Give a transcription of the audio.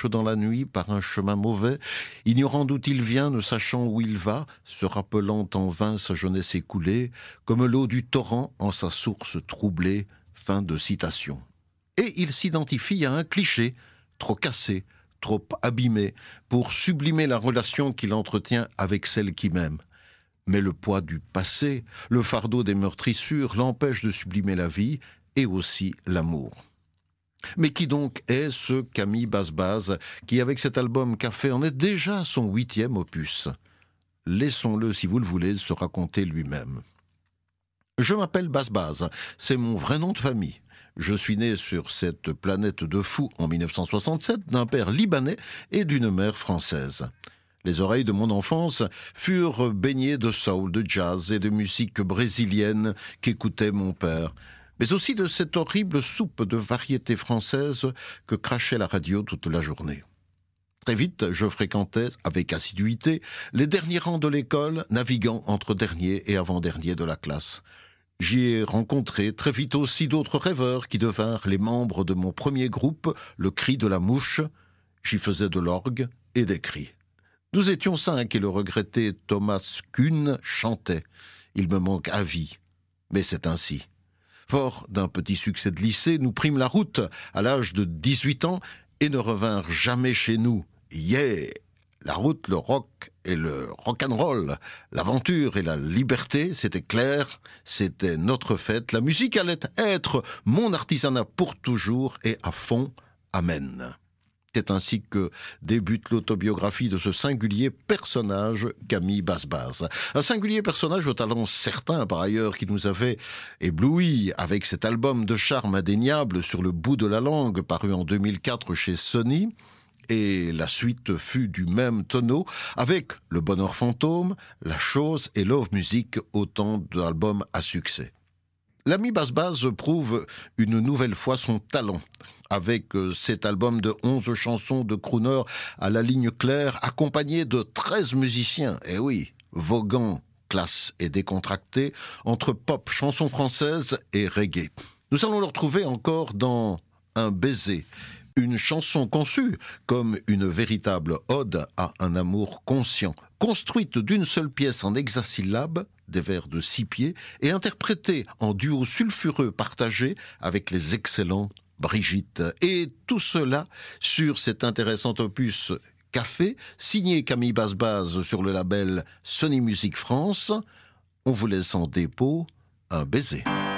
marche dans la nuit par un chemin mauvais, ignorant d'où il vient, ne sachant où il va, se rappelant en vain sa jeunesse écoulée, comme l'eau du torrent en sa source troublée. » Fin de citation. Et il s'identifie à un cliché, trop cassé, trop abîmé, pour sublimer la relation qu'il entretient avec celle qu'il aime. Mais le poids du passé, le fardeau des meurtrissures l'empêche de sublimer la vie et aussi l'amour. Mais qui donc est ce Camille Basse-Basse qui, avec cet album Café, en est déjà son 8e opus? Laissons-le, si vous le voulez, se raconter lui-même. Je m'appelle Basse-Basse, c'est mon vrai nom de famille. Je suis né sur cette planète de fous en 1967 d'un père libanais et d'une mère française. Les oreilles de mon enfance furent baignées de soul, de jazz et de musique brésilienne qu'écoutait mon père, mais aussi de cette horrible soupe de variété française que crachait la radio toute la journée. Très vite, je fréquentais avec assiduité les derniers rangs de l'école, naviguant entre dernier et avant-dernier de la classe. J'y ai rencontré très vite aussi d'autres rêveurs qui devinrent les membres de mon premier groupe, le Cri de la Mouche. J'y faisais de l'orgue et des cris. Nous étions 5 et le regretté Thomas Kuhn chantait. Il me manque à vie, mais c'est ainsi. Fort d'un petit succès de lycée, nous prîmes la route à l'âge de 18 ans et ne revinrent jamais chez nous. Yeah! La route, le rock et le rock'n'roll, l'aventure et la liberté, c'était clair, c'était notre fête. La musique allait être mon artisanat pour toujours et à fond. Amen. C'est ainsi que débute l'autobiographie de ce singulier personnage, Camille Basse-Basse. Un singulier personnage au talent certain, par ailleurs, qui nous avait éblouis avec cet album de charme indéniable Sur le bout de la langue, paru en 2004 chez Sony. Et la suite fut du même tonneau, avec Le Bonheur Fantôme, La Chose et Love Music, autant d'albums à succès. L'ami Basse-Basse prouve une nouvelle fois son talent, avec cet album de 11 chansons de crooner à la ligne claire, accompagné de 13 musiciens, et oui, voguant, classe et décontracté, entre pop, chansons françaises et reggae. Nous allons le retrouver encore dans Un baiser, une chanson conçue comme une véritable ode à un amour conscient, construite d'une seule pièce en hexasyllabes, des vers de 6 pieds, et interprétée en duo sulfureux partagé avec les excellents Brigitte. Et tout cela sur cet intéressant opus Café, signé Camille Basse-Basse sur le label Sony Music France. On vous laisse en dépôt Un baiser.